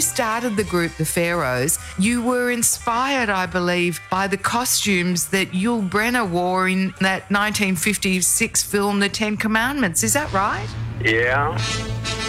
you started the group, the Pharaohs, you were inspired, I believe, by the costumes that Yul Brynner wore in that 1956 film, The Ten Commandments. Is that right? Yeah.